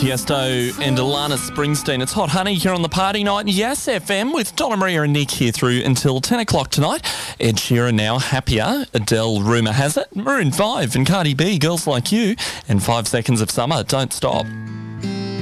Tiesto and Alana Springsteen. It's Hot Honey here on the Party Night. Yes FM with Donna Maria and Nick here through until 10 o'clock tonight. Ed Sheeran now, Happier. Adele, Rumour Has It. Maroon 5 and Cardi B, Girls Like You. And 5 Seconds of Summer, Don't Stop.